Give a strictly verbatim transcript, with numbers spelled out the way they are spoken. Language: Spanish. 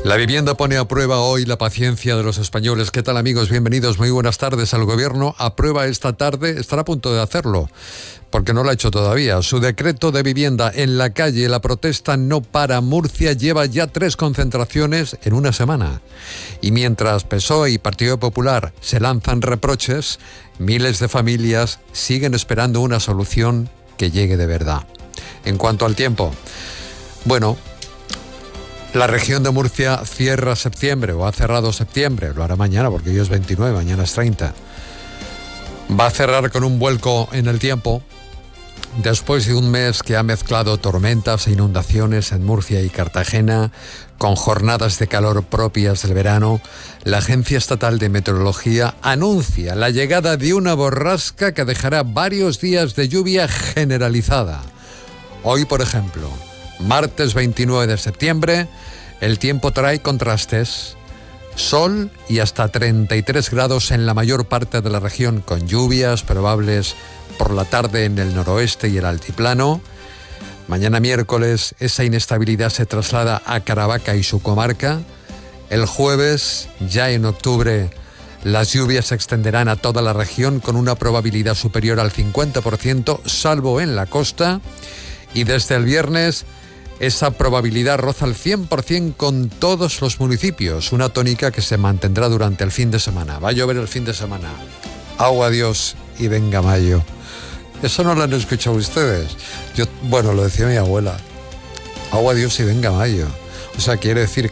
La vivienda pone a prueba hoy la paciencia de los españoles. ¿Qué tal, amigos? Bienvenidos, muy buenas tardes. El Gobierno aprueba esta tarde, estará a punto de hacerlo, porque no lo ha hecho todavía, su decreto de vivienda. En la calle la protesta no para. Murcia lleva ya tres concentraciones en una semana. Y mientras P S O E y Partido Popular se lanzan reproches, miles de familias siguen esperando una solución que llegue de verdad. En cuanto al tiempo, bueno, la región de Murcia cierra septiembre, o ha cerrado septiembre, lo hará mañana porque hoy es veintinueve, mañana es treinta. Va a cerrar con un vuelco en el tiempo, después de un mes que ha mezclado tormentas e inundaciones en Murcia y Cartagena, con jornadas de calor propias del verano. La Agencia Estatal de Meteorología anuncia la llegada de una borrasca que dejará varios días de lluvia generalizada. Hoy, por ejemplo, martes veintinueve de septiembre, el tiempo trae contrastes, sol y hasta treinta y tres grados en la mayor parte de la región, con lluvias probables por la tarde en el noroeste y el altiplano. Mañana miércoles esa inestabilidad se traslada a Caravaca y su comarca. El jueves, ya en octubre, las lluvias se extenderán a toda la región con una probabilidad superior al cincuenta por ciento, salvo en la costa. Y desde el viernes, esa probabilidad roza el cien por ciento con todos los municipios, una tónica que se mantendrá durante el fin de semana. Va a llover el fin de semana. Agua Dios y venga mayo. Eso no lo han escuchado ustedes. Yo, bueno, lo decía mi abuela. Agua Dios y venga mayo. O sea, quiere decir que